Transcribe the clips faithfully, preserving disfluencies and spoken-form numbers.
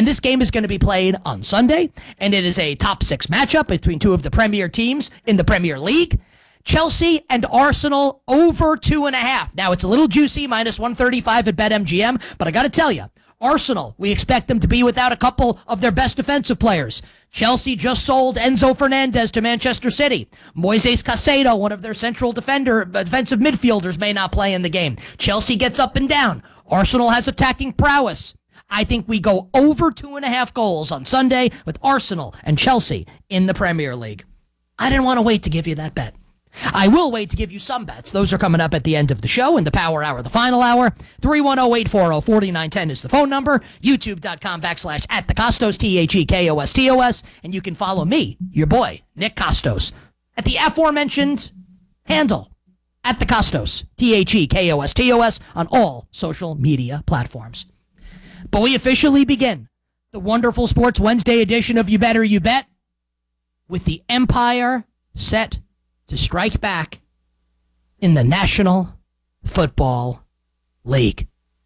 And this game is going to be played on Sunday, and it is a top six matchup between two of the premier teams in the Premier League. Chelsea and Arsenal over two and a half. Now, it's a little juicy, minus one thirty-five at BetMGM, but I got to tell you, Arsenal, we expect them to be without a couple of their best defensive players. Chelsea just sold Enzo Fernandez to Manchester City. Moises Caicedo, one of their central defender, defensive midfielders, may not play in the game. Chelsea gets up and down. Arsenal has attacking prowess. I think we go over two and a half goals on Sunday with Arsenal and Chelsea in the Premier League. I didn't want to wait to give you that bet. I will wait to give you some bets. Those are coming up at the end of the show in the Power Hour, the final hour. three one zero, eight four zero, four nine one zero is the phone number. YouTube.com backslash at the Costos, T H E K O S T O S. And you can follow me, your boy, Nick Costos, at the aforementioned handle, at the Costos, T H E K O S T O S, on all social media platforms. But we officially begin the wonderful Sports Wednesday edition of You Better You Bet with the Empire set to strike back in the National Football League.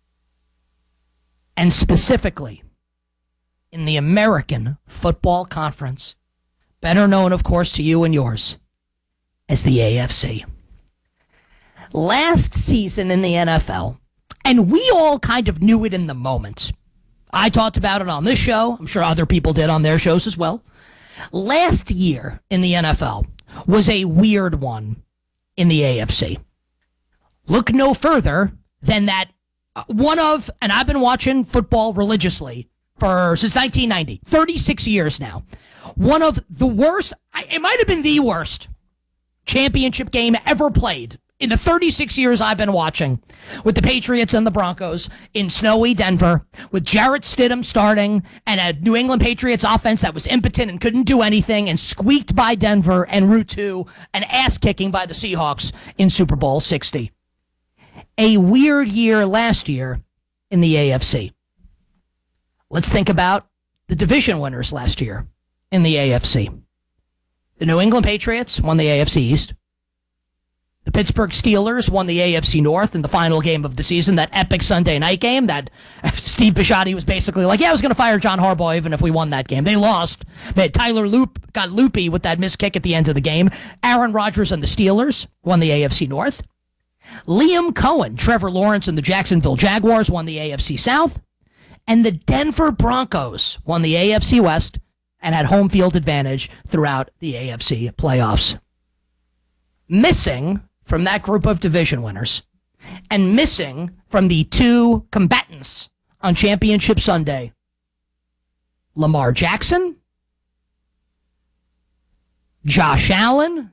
And specifically in the American Football Conference, better known, of course, to you and yours as the A F C. Last season in the N F L, and we all kind of knew it in the moment. I talked about it on this show. I'm sure other people did on their shows as well. Last year in the N F L was a weird one in the A F C. Look no further than that one of, and I've been watching football religiously for since nineteen ninety, thirty-six years now. One of the worst, it might have been the worst championship game ever played in the thirty-six years I've been watching, with the Patriots and the Broncos in snowy Denver, with Jarrett Stidham starting and a New England Patriots offense that was impotent and couldn't do anything, and squeaked by Denver and Route two, and ass-kicking by the Seahawks in Super Bowl sixty. A weird year last year in the A F C. Let's think about the division winners last year in the A F C. The New England Patriots won the A F C East. The Pittsburgh Steelers won the A F C North in the final game of the season, that epic Sunday night game that Steve Bisciotti was basically like, yeah, I was going to fire John Harbaugh even if we won that game. They lost. But Tyler Loop got loopy with that missed kick at the end of the game. Aaron Rodgers and the Steelers won the A F C North. Liam Cohen, Trevor Lawrence and the Jacksonville Jaguars won the A F C South. And the Denver Broncos won the A F C West and had home field advantage throughout the A F C playoffs. Missing from that group of division winners, and missing from the two combatants on Championship Sunday, Lamar Jackson, Josh Allen,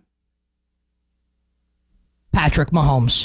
Patrick Mahomes.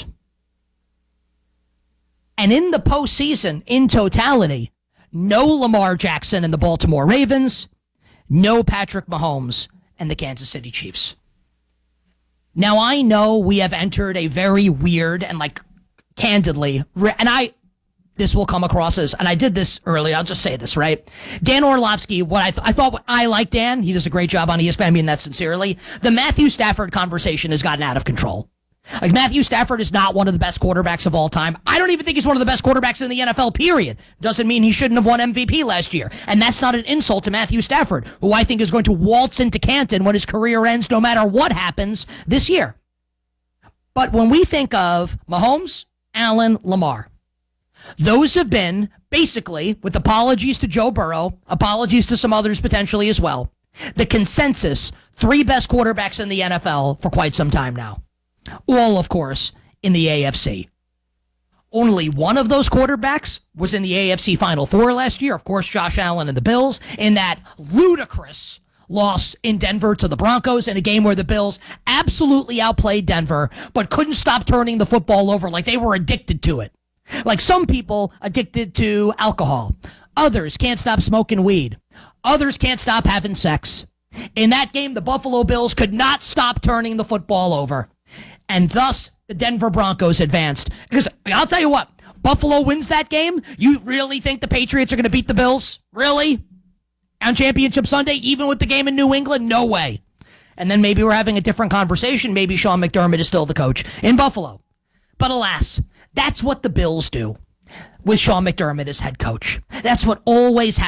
And in the postseason, in totality, no Lamar Jackson and the Baltimore Ravens, no Patrick Mahomes and the Kansas City Chiefs. Now, I know we have entered a very weird and, like, candidly, and I, this will come across as, and I did this earlier, I'll just say this, right? Dan Orlovsky, what I, th- I thought, I like Dan, he does a great job on E S P N, I mean that sincerely. The Matthew Stafford conversation has gotten out of control. Like, Matthew Stafford is not one of the best quarterbacks of all time. I don't even think he's one of the best quarterbacks in the N F L, period. Doesn't mean he shouldn't have won M V P last year. And that's not an insult to Matthew Stafford, who I think is going to waltz into Canton when his career ends, no matter what happens this year. But when we think of Mahomes, Allen, Lamar, those have been, basically, with apologies to Joe Burrow, apologies to some others potentially as well, the consensus three best quarterbacks in the N F L for quite some time now. All, of course, in the A F C. Only one of those quarterbacks was in the A F C Final Four last year. Of course, Josh Allen and the Bills in that ludicrous loss in Denver to the Broncos in a game where the Bills absolutely outplayed Denver, but couldn't stop turning the football over like they were addicted to it. Like some people addicted to alcohol. Others can't stop smoking weed. Others can't stop having sex. In that game, the Buffalo Bills could not stop turning the football over. And thus, the Denver Broncos advanced. Because I'll tell you what, Buffalo wins that game. You really think the Patriots are going to beat the Bills? Really? On Championship Sunday, even with the game in New England? No way. And then maybe we're having a different conversation. Maybe Sean McDermott is still the coach in Buffalo. But alas, that's what the Bills do with Sean McDermott as head coach. That's what always happens.